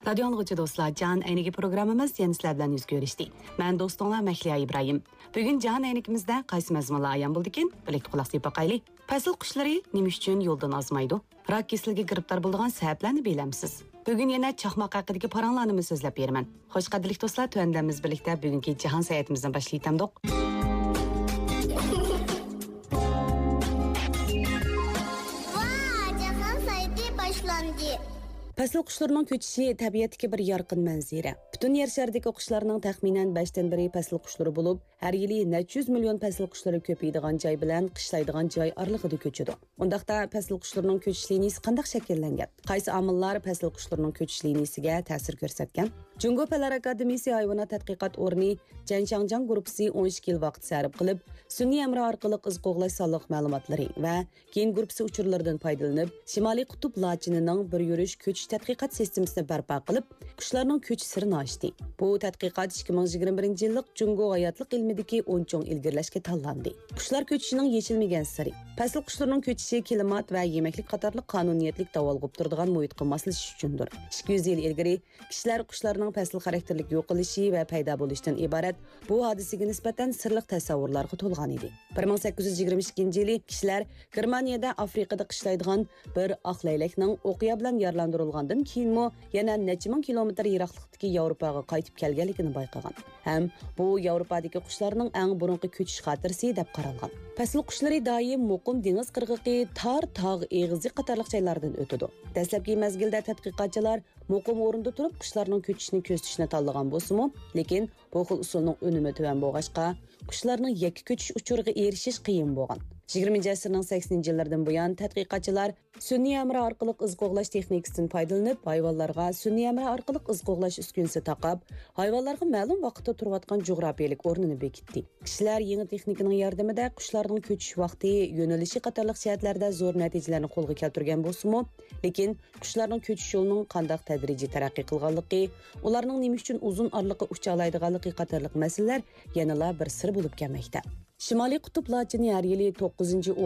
Radio anlıqçı dostlar, Can Əynigi programımız yeni sizlər bilan yüz görüşdü. Mən dostunlar Məhliya İbrahim. Bugün Can Əynigimizdə qaysı məzmunlar ayan buldukin? Birlikdə qulaq asıb baxaylı. Fəsil quşları nima üçün yoldan azmaydı? Rak kesiliga giribtar bo'lgan sabablarni bilamsiz? Bugün yana chaqmoq haqidagi paranglarni so'zlab beraman. Xo'sh qadrli do'stlar, tuandamiz birlikda bugungi jahon sayohatimizni boshlaytamdiq. Fəsil quşlarının köçüşü təbiətdəki bir yarqın mənzərə. Bütün yer şəridəki quşlarının təxminən 5-dən biri fəsil quşları olub, hər yili neçə yüz milyon fəsil quşları köpəydigan joy bilan qışlaydigan joy aralığında köçüdü. Ondaqda fəsil quşlarının köçüş liniyası qandaq şəkilləngan? Qaysı amillar fəsil quşlarının köçüş liniyasiga ta'sir ko'rsatgan? Jungo Fanlar Akademiyasi hayvonot tadqiqot o'rni Janshangjang gruppasi 12 yil vaqt sarf qilib, sun'iy amra orqali iz qo'g'lash sonliq ma'lumotlari va keyin gruppasi uchurlaridan foydalanib, Shimoliy qutb lachinining bir yurish köçüş tədqiqat sistemasını bərpa qılıb, quşlarının köçüş sirrini açdı. Bu tədqiqat 2021 yıllık Jungo hayotlıq ilmidagi 10 cho'ng ilgirlashga tanlandı. Quşlar köçüşünün yechilmagan siri. Fəsil quşlarının köçüşü klimat və yeməklik qatarlıq qanuniyetlik davolğub turadigan muhitga moslashish uchundir. 200 yil ilgari kishilar qushlarning fəsil xarakterlik yo'qolishi va paydo bo'lishidan iborat bu hodisaga nisbatan sirliq tasavvurlarga to'lgan edi. 1822 yili kishilar Germaniyada Afrikada qishlaydigan bir oq laylakning o'qiya bilan yaralandirilgandan keyinmi yana necha ming kilometr yiroqlikdagi Yevropaga qaytib kelganligini bayqagan. Ham bu Yevropadagi qushlarning eng burunqi ko'chish xotirasi deb qaralgan. Fəsil quşları doim muqim dengiz qirg'iqi, tor tog' eg'izi qatorliq joylardan o'tadi. Dastlabki mezgilda tadqiqotchilar muqim o'rinda turib qushlarning ko'chishini ko'zatishni tanlagan bo'lsa-mu, lekin bu xil usulning unumi tuvan bo'lg'achqa, qushlarning yakka ko'chish uchuriga erishish qiyin bo'lgan. 20 asrning 80-yillardan buyon tadqiqotchilar sun'iy amra orqali iz qo'g'lash texnikasidan foydalanib, hayvonlarga sun'iy amra orqali iz qo'g'lash uskunasi taqab, hayvonlarga ma'lum vaqtda turayotgan jo'grafiyalik o'rnini bekitdi. Kishilar yangi texnikaning yordamida qushlarning ko'chish vaqti, yo'nalishi qatorliq jihatlarda zo'r natijalarni qo'lga keltirgan bo'lsa-mu, lekin qushlarning ko'chish yo'lining qanday tadrijiy taraqqiy qilganligi, ularning nima uchun uzun oraliqqa ucha oladiganligi qatorliq masalalar yanala bir sir bo'lib kelmoqda. Shimoliy qutb lachini har yili 9